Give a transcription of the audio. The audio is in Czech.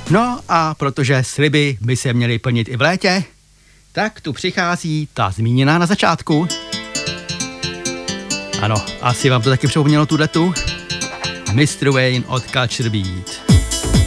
No a protože sliby by se měly plnit i v létě, tak tu přichází ta zmíněná na začátku. Ano, asi vám to taky připomnělo tuhletu. Mr. Wayne od Culture Beat.